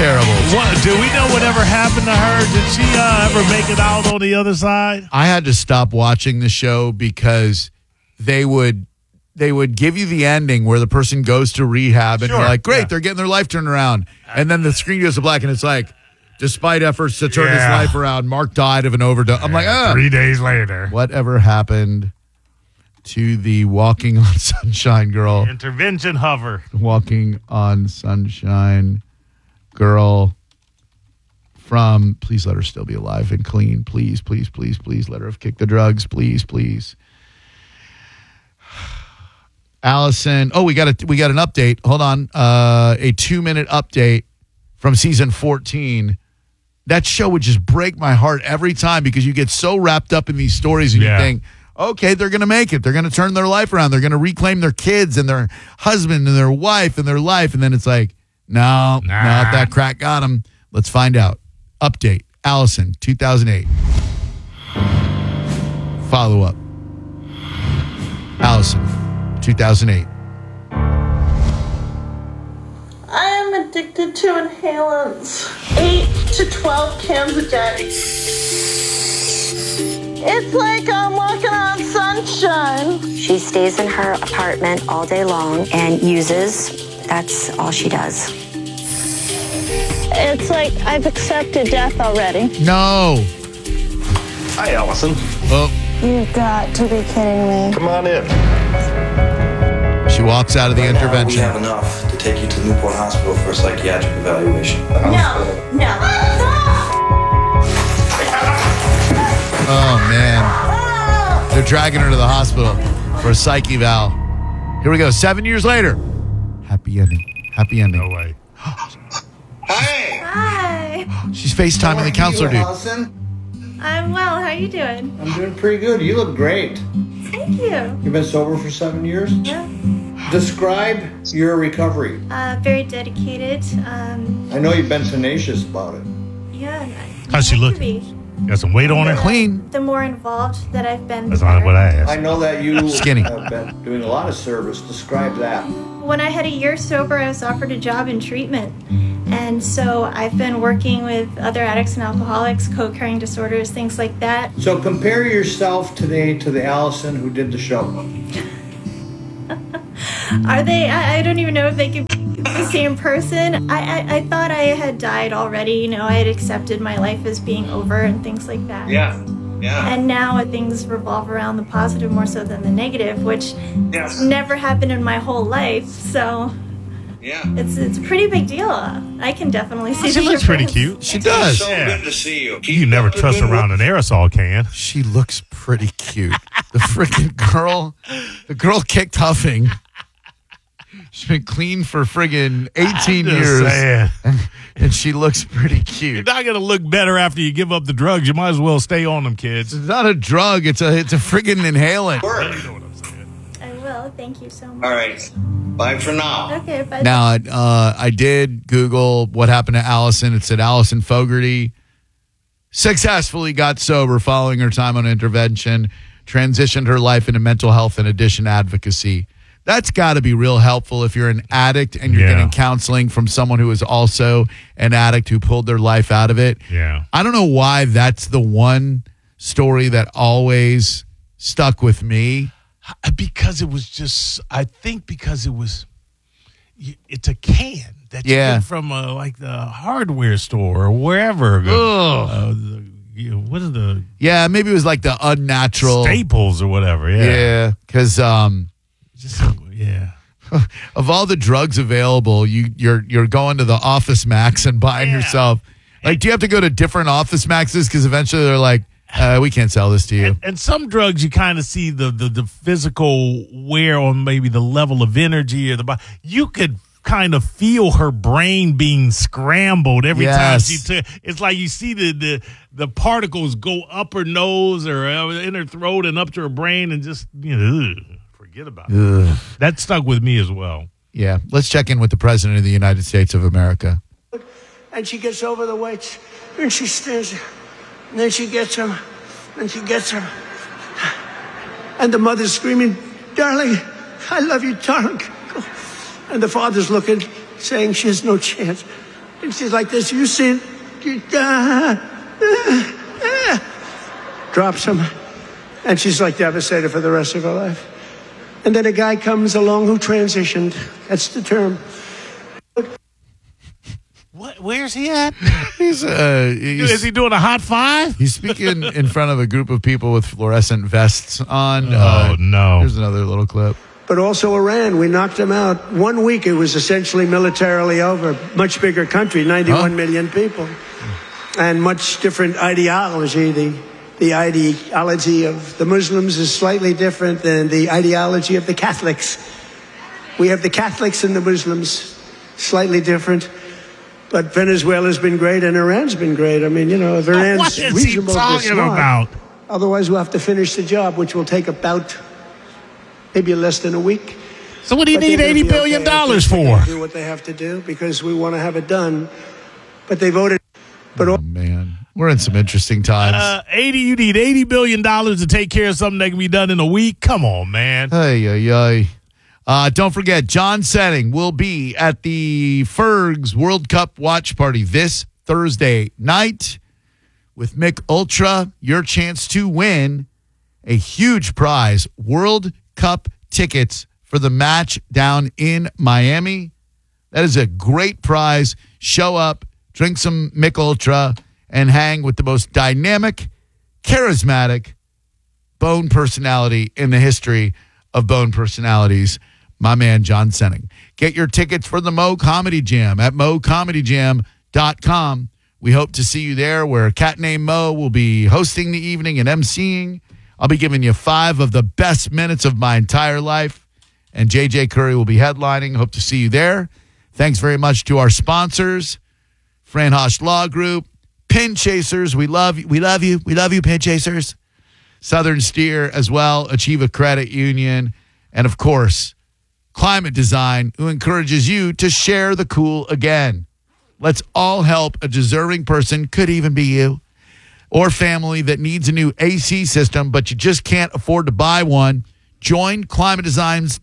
terrible. Do we know whatever happened to her? Did she ever make it out on the other side? I had to stop watching the show because they would give you the ending where the person goes to rehab and you're like, great, they're getting their life turned around. And then the screen goes to black and it's like, despite efforts to turn his life around, Mark died of an overdose. I'm like, 3 days later. Whatever happened to the Walking on Sunshine girl? Intervention hover. Walking on Sunshine girl from Please Let Her Still Be Alive and Clean. Please, please, please, please let her have kicked the drugs. Please, please. Allison. Oh, we got an update. Hold on. A 2-minute update from season 14. That show would just break my heart every time because you get so wrapped up in these stories and you think, okay, they're going to make it. They're going to turn their life around. They're going to reclaim their kids and their husband and their wife and their life. And then it's like, no, that crack got them. Let's find out. Update. Allison, 2008. Follow up. Allison, 2008. I am addicted to inhalants. 8 to 12 cans a day. It's like I'm walking on sunshine. She stays in her apartment all day long and uses. That's all she does. It's like I've accepted death already. No. Hi, Allison. Oh. You've got to be kidding me. Come on in. She walks out of the intervention. We have enough to take you to Newport Hospital for a psychiatric evaluation. No. Oh, man. They're dragging her to the hospital for a psych eval. Here we go. 7 years later. Happy ending. Happy ending. No way. Hi. She's FaceTiming the counselor, dude. Allison? I'm well. How you doing? I'm doing pretty good. You look great. Thank you. You've been sober for 7 years? Yeah. Describe your recovery. Very dedicated. I know you've been tenacious about it. Yeah. How's she look? Got some weight on her? Clean. The more involved that I've been. That's not what I asked. I know that you Skinny. have been doing a lot of service. Describe that. When I had a year sober, I was offered a job in treatment. And so I've been working with other addicts and alcoholics, co-occurring disorders, things like that. So compare yourself today to the Allison who did the show. Are they? I don't even know if they could be the same person. I thought I had died already. You know, I had accepted my life as being over and things like that. Yeah. And now things revolve around the positive more so than the negative, which never happened in my whole life. So it's a pretty big deal. I can definitely see. She looks pretty cute. She does. So good to see you. You never trust her around an aerosol can. She looks pretty cute. The freaking girl, kicked huffing. She's been clean for friggin' 18 years. And she looks pretty cute. You're not going to look better after you give up the drugs. You might as well stay on them, kids. It's not a drug. It's a friggin' inhalant. You know what I'm saying. I will. Thank you so much. All right. Bye for now. Okay, bye. Now, I did Google what happened to Allison. It said Allison Fogarty successfully got sober following her time on intervention, transitioned her life into mental health and addiction advocacy. That's got to be real helpful if you're an addict and you're getting counseling from someone who is also an addict who pulled their life out of it. Yeah. I don't know why that's the one story that always stuck with me. Because it was just, I think because it was, it's a can that you get from like the hardware store or wherever. What is the? Yeah, maybe it was like the unnatural. Staples or whatever. Yeah, because of all the drugs available, you're going to the Office Max and buying yourself. Like, do you have to go to different Office Maxes because eventually they're like, we can't sell this to you. And some drugs you kind of see the physical wear on maybe the level of energy or the body. You could kind of feel her brain being scrambled every time she took. It's like you see the particles go up her nose or in her throat and up to her brain and just forget about it. That stuck with me as well. Yeah, let's check in with the President of the United States of America. And she gets over the weights and she stands there. And then she gets him, and she gets him. And the mother's screaming, "Darling, I love you, darling." And the father's looking, saying she has no chance. And she's like this. You see it? Drops him. And she's like devastated for the rest of her life. And then a guy comes along who transitioned. That's the term. What? Where's he at? Is he doing a hot five? He's speaking in front of a group of people with fluorescent vests on. Oh, no. Here's another little clip. But also Iran, we knocked them out. 1 week, it was essentially militarily over. Much bigger country, 91 million people. And much different ideology. The ideology of the Muslims is slightly different than the ideology of the Catholics. We have the Catholics and the Muslims, slightly different. But Venezuela's been great and Iran's been great. I mean, you know, if Iran's what is reasonable he talking to smart, about? Otherwise, we'll have to finish the job, which will take about maybe less than a week. So what do you need $80 billion for? Do what they have to do because we want to have it done. But they voted. Oh, man. We're in some interesting times. You need $80 billion to take care of something that can be done in a week? Come on, man. Hey. Don't forget, John Senning will be at the Fergs World Cup watch party this Thursday night with Mick Ultra. Your chance to win a huge prize, World Cup tickets for the match down in Miami. That is a great prize. Show up, drink some Mick Ultra, and hang with the most dynamic, charismatic Bone personality in the history of Bone personalities, my man John Senning. Get your tickets for the Mo Comedy Jam at MoComedyJam.com. We hope to see you there, where a cat named Mo will be hosting the evening and emceeing. I'll be giving you 5 of the best minutes of my entire life, and JJ Curry will be headlining. Hope to see you there. Thanks very much to our sponsors, Fran Hosh Law Group, Pin Chasers. We love you. We love you, Pin Chasers. Southern Steer as well, Achieva Credit Union, and of course, Climate Design, who encourages you to share the cool again. Let's all help a deserving person, could even be you, or family that needs a new AC system, but you just can't afford to buy one. Join Climate Design's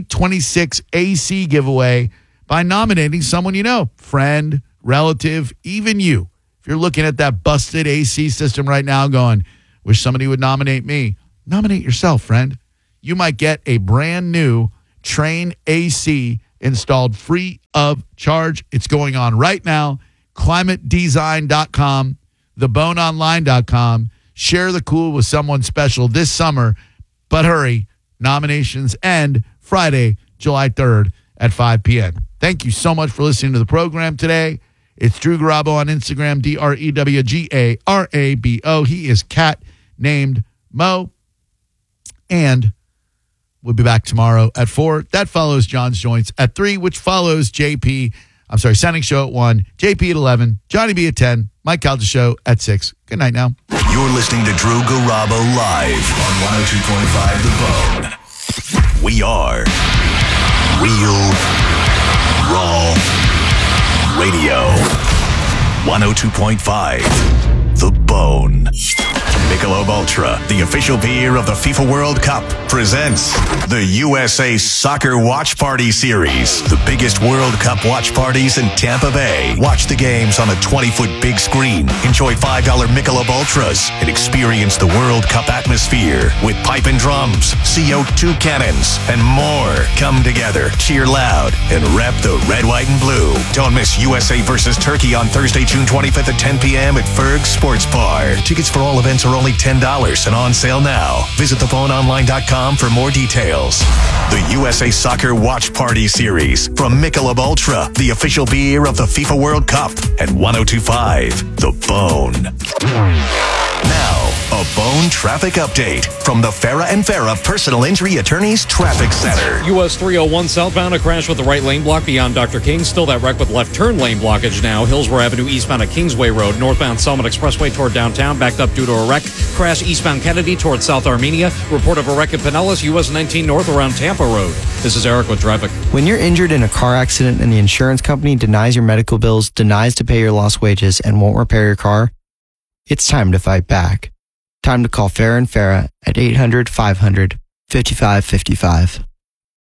2026 AC giveaway by nominating someone you know, friend, relative, even you. If you're looking at that busted AC system right now going, wish somebody would nominate me, nominate yourself, friend. You might get a brand new Train AC installed free of charge. It's going on right now. ClimateDesign.com, TheBoneOnline.com. Share the cool with someone special this summer. But hurry, nominations end Friday, July 3rd at 5 p.m. Thank you so much for listening to the program today. It's Drew Garabo on Instagram, DREWGARABO. He is cat named Mo. And we'll be back tomorrow at 4. That follows John's Joints at 3, which follows Senning Show at 1, JP at 11, Johnny B at 10, Mike Calta Show at 6. Good night now. You're listening to Drew Garabo live on 102.5 The Bone. We are Real Raw Radio. 102.5 The Bone. Michelob Ultra, the official beer of the FIFA World Cup, presents the USA Soccer Watch Party Series, the biggest World Cup watch parties in Tampa Bay. Watch the games on a 20-foot big screen, enjoy $5 Michelob Ultras, and experience the World Cup atmosphere with pipe and drums, CO2 cannons, and more. Come together, cheer loud, and rep the red, white, and blue. Don't miss USA versus Turkey on Thursday, June 25th at 10 p.m. at Ferg's Sports Bar. Tickets for all events are only $10 and on sale now. Visit theboneonline.com for more details. The USA Soccer Watch Party Series from Michelob Ultra, the official beer of the FIFA World Cup at 102.5 The Bone. Now, a Bone traffic update from the Farah and Farah Personal Injury Attorneys Traffic Center. US 301 southbound, a crash with the right lane block beyond Dr. King. Still that wreck with left turn lane blockage now. Hillsborough Avenue eastbound at Kingsway Road. Northbound Summit Expressway toward downtown, backed up due to a wreck. Crash eastbound Kennedy toward South Armenia. Report of a wreck at Pinellas, US 19 north around Tampa Road. This is Eric with traffic. When you're injured in a car accident and the insurance company denies your medical bills, denies to pay your lost wages, and won't repair your car, it's time to fight back. Time to call Farah and Farah at 800-500-5555.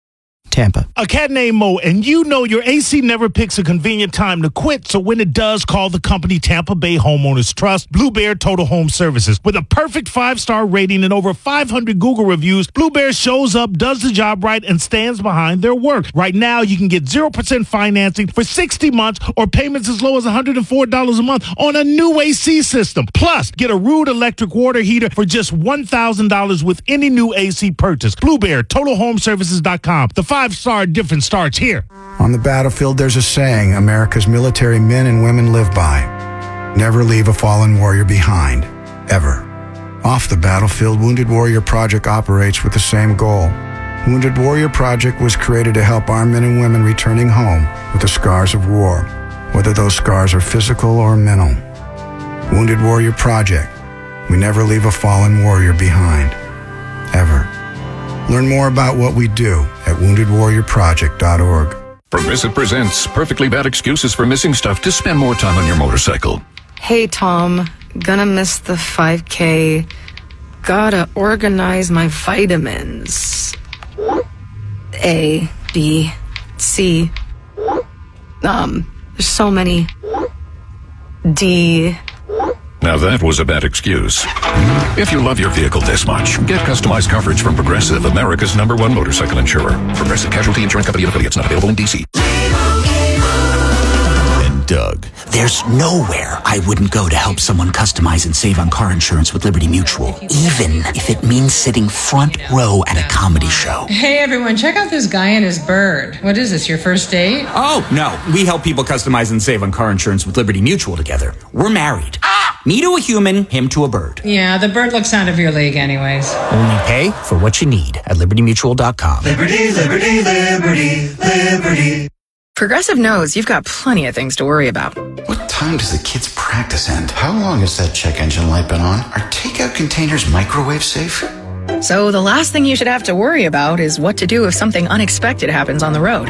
Tampa. A cat named Mo, and you know your AC never picks a convenient time to quit, so when it does, call the company Tampa Bay Homeowners Trust, Blue Bear Total Home Services. With a perfect 5-star rating and over 500 Google reviews, Blue Bear shows up, does the job right, and stands behind their work. Right now, you can get 0% financing for 60 months or payments as low as $104 a month on a new AC system. Plus, get a Rude electric water heater for just $1,000 with any new AC purchase. Blue Bear, TotalHomeservices.com. The 5-star difference starts here. On the battlefield, there's a saying America's military men and women live by. Never leave a fallen warrior behind, ever. Off the battlefield, Wounded Warrior Project operates with the same goal. Wounded Warrior Project was created to help our men and women returning home with the scars of war, whether those scars are physical or mental. Wounded Warrior Project. We never leave a fallen warrior behind, ever. Learn more about what we do at woundedwarriorproject.org. Progressive presents Perfectly Bad Excuses for Missing Stuff to spend more time on your motorcycle. Hey, Tom. Gonna miss the 5K. Gotta organize my vitamins. A, B, C. There's so many. D. Now that was a bad excuse. If you love your vehicle this much, get customized coverage from Progressive, America's #1 motorcycle insurer. Progressive Casualty Insurance Company and affiliates, not available in D.C. And Doug. There's nowhere I wouldn't go to help someone customize and save on car insurance with Liberty Mutual, even if it means sitting front row at a comedy show. Hey everyone, check out this guy and his bird. What is this, your first date? Oh, no. We help people customize and save on car insurance with Liberty Mutual together. We're married. Me to a human, him to a bird. Yeah, the bird looks out of your league anyways. Only pay for what you need at libertymutual.com. Liberty, liberty, liberty, liberty. Progressive knows you've got plenty of things to worry about. What time does the kids' practice end? How long has that check engine light been on? Are takeout containers microwave safe? So the last thing you should have to worry about is what to do if something unexpected happens on the road.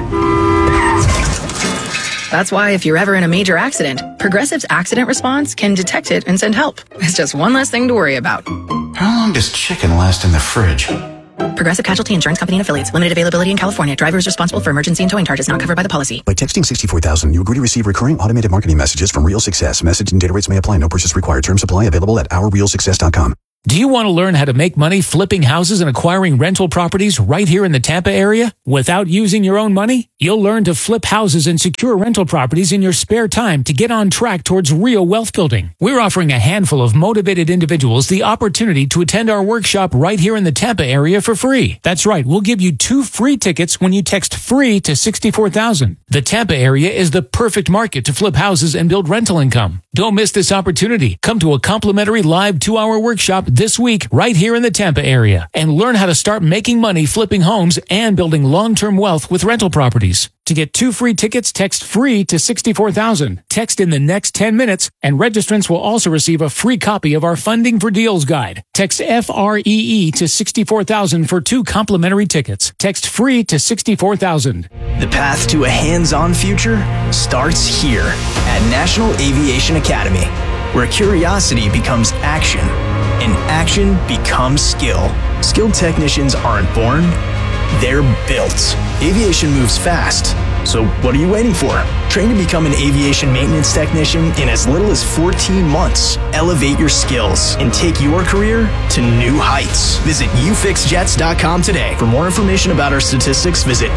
That's why if you're ever in a major accident, Progressive's accident response can detect it and send help. It's just one less thing to worry about. How long does chicken last in the fridge? Progressive Casualty Insurance Company and affiliates. Limited availability in California. Driver is responsible for emergency and towing charges not covered by the policy. By texting 64,000, you agree to receive recurring automated marketing messages from Real Success. Message and data rates may apply. No purchase required. Terms apply. Available at ourrealsuccess.com. Do you want to learn how to make money flipping houses and acquiring rental properties right here in the Tampa area without using your own money? You'll learn to flip houses and secure rental properties in your spare time to get on track towards real wealth building. We're offering a handful of motivated individuals the opportunity to attend our workshop right here in the Tampa area for free. That's right. We'll give you 2 free tickets when you text FREE to 64,000. The Tampa area is the perfect market to flip houses and build rental income. Don't miss this opportunity. Come to a complimentary live 2-hour workshop this week right here in the Tampa area and learn how to start making money flipping homes and building long-term wealth with rental properties. To get 2 free tickets, text FREE to 64,000. Text in the next 10 minutes, and registrants will also receive a free copy of our Funding for Deals guide. Text FREE to 64,000 for 2 complimentary tickets. Text FREE to 64,000. The path to a hands-on future starts here at National Aviation Academy, where curiosity becomes action and action becomes skill. Skilled technicians aren't born, they're built. Aviation moves fast, so what are you waiting for? Train to become an aviation maintenance technician in as little as 14 months. Elevate your skills and take your career to new heights. Visit ufixjets.com today. For more information about our statistics, visit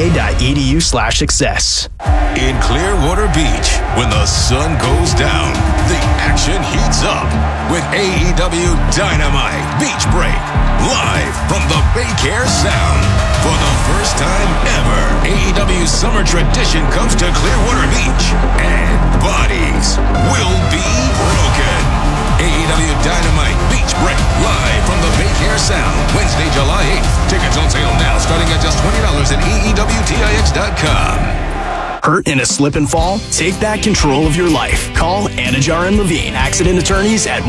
naa.edu/success. In Clearwater Beach, when the sun goes down, the action heats up with AEW Dynamite Beach Break, live from the Baycare Sound. For the first time ever, AEW's summer tradition comes to Clearwater Beach, and bodies will be broken. AEW Dynamite Beach Break, live from the Baycare Sound, Wednesday, July 8th. Tickets on sale now, starting at just $20 at AEWTIX.com. Hurt in a slip and fall? Take back control of your life. Call Anajar and Levine, accident attorneys at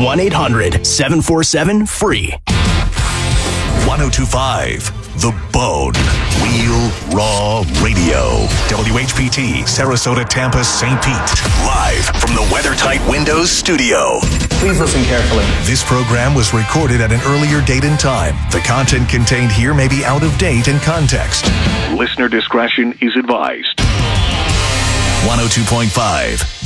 1-800-747-FREE. 1025 The Bone. Real Raw Radio. WHPT, Sarasota, Tampa, St. Pete. Live from the WeatherTight Windows studio. Please listen carefully. This program was recorded at an earlier date and time. The content contained here may be out of date and context. Listener discretion is advised. 102.5